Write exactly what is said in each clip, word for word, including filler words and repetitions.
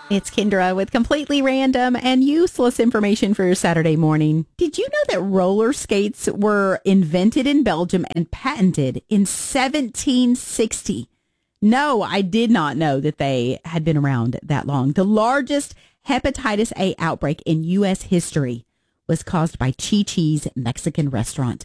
It's Kendra with completely random and useless information for your Saturday morning. Did you know that roller skates were invented in Belgium and patented in seventeen sixty? No, I did not know that they had been around that long. The largest hepatitis A outbreak in U S history was caused by Chi-Chi's Mexican restaurant.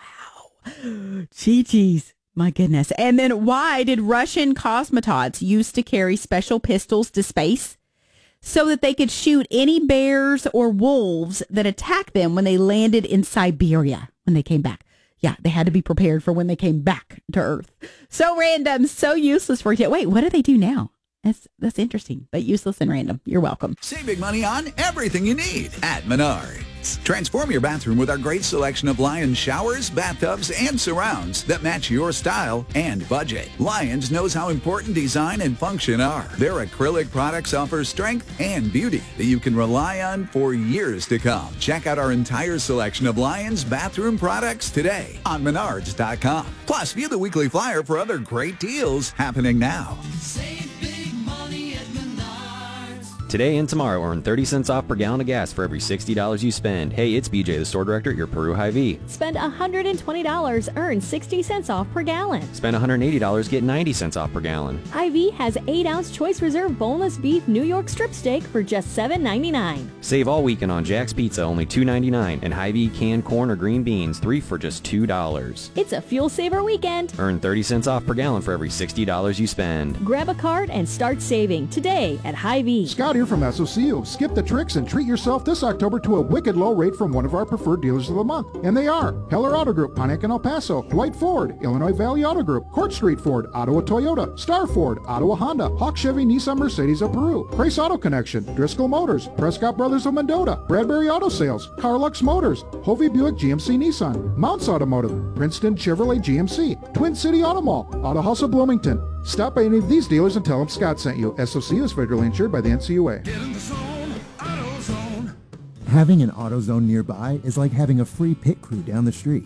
Wow. Chi-Chi's. My goodness. And then why did Russian cosmonauts used to carry special pistols to space? So that they could shoot any bears or wolves that attacked them when they landed in Siberia when they came back. Yeah, they had to be prepared for when they came back to Earth. So random, so useless for you. Wait, what do they do now? That's that's interesting, but useless and random. You're welcome. Save big money on everything you need at Menards. Transform your bathroom with our great selection of Lions showers, bathtubs, and surrounds that match your style and budget. Lions knows how important design and function are. Their acrylic products offer strength and beauty that you can rely on for years to come. Check out our entire selection of Lions bathroom products today on Menards dot com. Plus, view the weekly flyer for other great deals happening now. Save big money at Menards. Today and tomorrow, earn thirty cents off per gallon of gas for every sixty dollars you spend. Hey, it's B J, the store director at your Peru Hy-Vee. Spend one hundred twenty dollars, earn sixty cents off per gallon. Spend one hundred eighty dollars, get ninety cents off per gallon. Hy-Vee has eight ounce Choice Reserve boneless beef New York strip steak for just seven ninety-nine. Save all weekend on Jack's Pizza, only two ninety-nine, and Hy-Vee canned corn or green beans, three for just two dollars. It's a fuel saver weekend. Earn thirty cents off per gallon for every sixty dollars you spend. Grab a card and start saving today at Hy-Vee. Scott here from S O C U. Skip the tricks and treat yourself this October to a wicked low rate from one of our preferred dealers of the month. And they are Heller Auto Group, Pontiac and El Paso, Dwight Ford, Illinois Valley Auto Group, Court Street Ford, Ottawa Toyota, Star Ford, Ottawa Honda, Hawk Chevy, Nissan Mercedes of Peru, Grace Auto Connection, Driscoll Motors, Prescott Brothers of Mendota, Bradbury Auto Sales, Carlux Motors, Hovey Buick G M C Nissan, Mounts Automotive, Princeton Chevrolet G M C, Twin City Auto Mall, Auto House of Bloomington. Stop by any of these dealers and tell them Scott sent you. S O C U is federally insured by the N C U A. Get in the zone, AutoZone. Having an AutoZone nearby is like having a free pit crew down the street.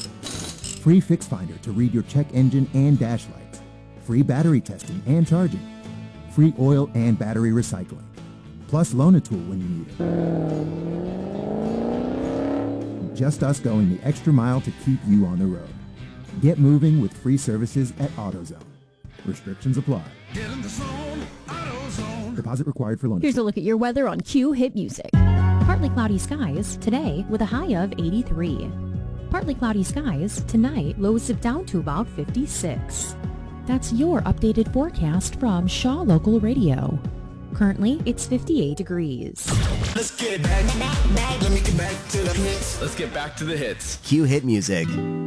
Free Fix Finder to read your check engine and dash lights. Free battery testing and charging. Free oil and battery recycling. Plus loan a tool when you need it. Just us going the extra mile to keep you on the road. Get moving with free services at AutoZone. Restrictions apply. Get in the zone, AutoZone. Deposit required for loan. Here's a look at your weather on Q Hit Music. Partly cloudy skies today with a high of eighty-three. Partly cloudy skies tonight, lows sit down to about fifty-six. That's your updated forecast from Shaw Local Radio. Currently, it's fifty-eight degrees. Let's get back, back, back. Let me get back to the hits. Let's get back to the hits. Q Hit Music.